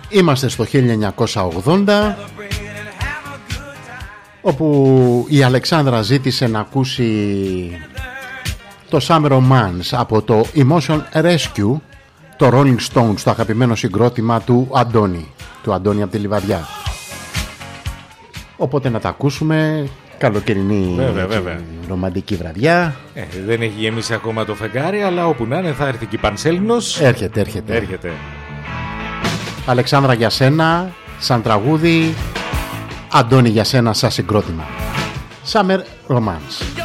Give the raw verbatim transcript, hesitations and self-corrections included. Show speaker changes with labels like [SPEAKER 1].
[SPEAKER 1] Είμαστε στο χίλια εννιακόσια ογδόντα, όπου η Αλεξάνδρα ζήτησε να ακούσει το Summer Romance από το Emotion Rescue, το Rolling Stones, το αγαπημένο συγκρότημα του Αντώνη, του Αντώνη από τη Λιβαδιά. Οπότε να τα ακούσουμε. Καλοκαιρινή,
[SPEAKER 2] βέβαια, βέβαια.
[SPEAKER 1] ρομαντική βραδιά.
[SPEAKER 2] Ε, δεν έχει γεμίσει ακόμα το φεγγάρι, αλλά όπου να είναι θα έρθει και η Πανσέλινος.
[SPEAKER 1] Έρχεται, έρχεται.
[SPEAKER 2] Έρχεται.
[SPEAKER 1] Αλεξάνδρα, για σένα σαν τραγούδι, Αντώνη για σένα σαν συγκρότημα. Summer Romance.